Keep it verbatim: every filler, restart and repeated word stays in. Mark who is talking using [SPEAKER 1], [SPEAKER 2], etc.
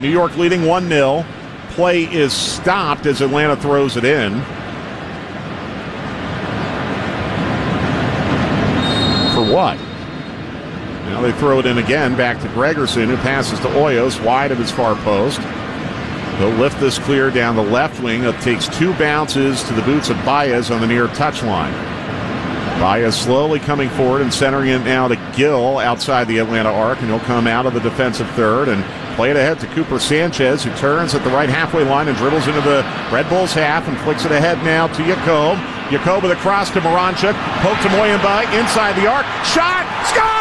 [SPEAKER 1] New York leading one nil. Play is stopped as Atlanta throws it in. For what? Now they throw it in again, back to Gregerson, who passes to Hoyos, wide of his far post. He'll lift this clear down the left wing. It takes two bounces to the boots of Baez on the near touchline. Baez slowly coming forward and centering it now to Gill outside the Atlanta arc, and he'll come out of the defensive third and play it ahead to Cooper Sanchez, who turns at the right halfway line and dribbles into the Red Bulls half and flicks it ahead now to Jakob. Jakob with a cross to Moranchuk. Poke to Moyamba inside the arc. Shot! Score!